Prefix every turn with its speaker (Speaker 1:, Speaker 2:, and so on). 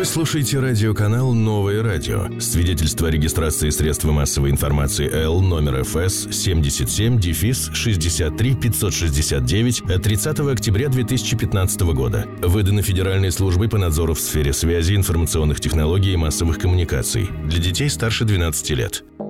Speaker 1: Вы слушаете радиоканал «Новое радио». Свидетельство о регистрации средства массовой информации Л номер ФС 77-63-569 от 30 октября 2015 года. Выдано Федеральной службой по надзору в сфере связи, информационных технологий и массовых коммуникаций. Для детей старше 12 лет.